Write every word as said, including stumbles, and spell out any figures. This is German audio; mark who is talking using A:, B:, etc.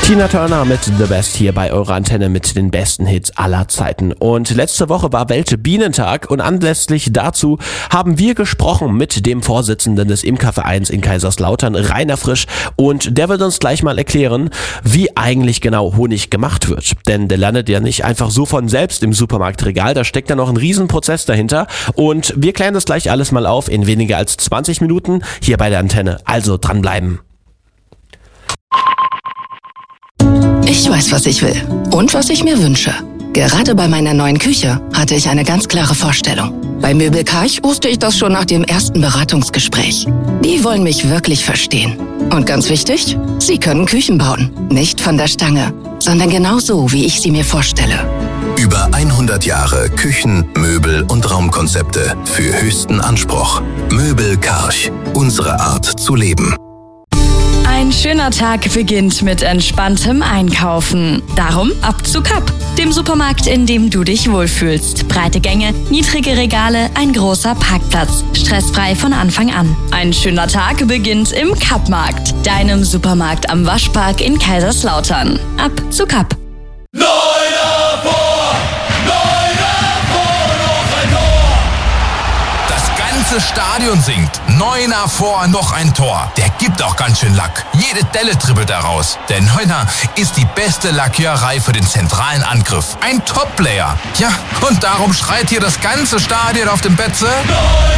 A: Tina Turner mit The Best hier bei eurer Antenne mit den besten Hits aller Zeiten. Und letzte Woche war Weltbienentag und anlässlich dazu haben wir gesprochen mit dem Vorsitzenden des Imkervereins in Kaiserslautern, Rainer Frisch. Und der wird uns gleich mal erklären, wie eigentlich genau Honig gemacht wird. Denn der landet ja nicht einfach so von selbst im Supermarktregal, da steckt ja noch ein Riesenprozess dahinter. Und wir klären das gleich alles mal auf in weniger als zwanzig Minuten hier bei der Antenne. Also dranbleiben.
B: Ich weiß, was ich will und was ich mir wünsche. Gerade bei meiner neuen Küche hatte ich eine ganz klare Vorstellung. Bei Möbel Karch wusste ich das schon nach dem ersten Beratungsgespräch. Die wollen mich wirklich verstehen. Und ganz wichtig, sie können Küchen bauen. Nicht von der Stange, sondern genau so, wie ich sie mir vorstelle.
C: Über hundert Jahre Küchen, Möbel und Raumkonzepte für höchsten Anspruch. Möbel Karch, unsere Art zu leben.
D: Ein schöner Tag beginnt mit entspanntem Einkaufen. Darum ab zu Kapp, dem Supermarkt, in dem du dich wohlfühlst. Breite Gänge, niedrige Regale, ein großer Parkplatz. Stressfrei von Anfang an. Ein schöner Tag beginnt im Kappmarkt, deinem Supermarkt am Waschpark in Kaiserslautern. Ab zu Kapp.
E: Neuner vor! Neuner vor! Noch ein Tor!
F: Das ganze Stadion singt. Neuner vor, noch ein Tor. Der gibt auch ganz schön Lack. Jede Delle dribbelt daraus. Der Neuner ist die beste Lackiererei für den zentralen Angriff. Ein Top-Player. Ja, und darum schreit hier das ganze Stadion auf dem Betze.